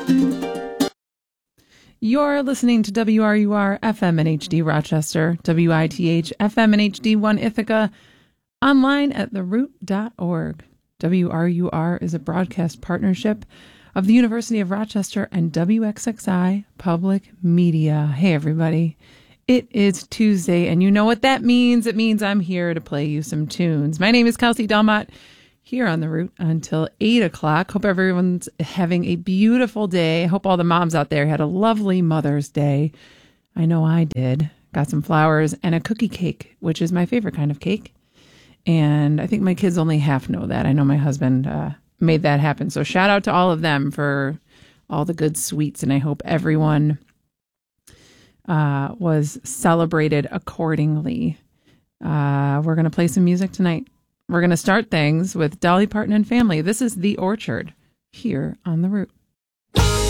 You're listening to WRUR FM and HD Rochester, WITH FM and HD1 Ithaca, online at theroot.org. WRUR is a broadcast partnership of the University of Rochester and WXXI Public Media. Hey, everybody. It is Tuesday, and you know what that means. It means I'm here to play you some tunes. My name is Kelsey Delmott, here on The Root until 8 o'clock. Hope everyone's having a beautiful day. I hope all the moms out there had a lovely Mother's Day. I know I did. Got some flowers and a cookie cake, which is my favorite kind of cake. And I think my kids only half know that. I know my husband made that happen. So shout out to all of them for all the good sweets. And I hope everyone was celebrated accordingly. We're going to play some music tonight. We're going to start things with Dolly Parton and Family. This is The Orchard here on The Root.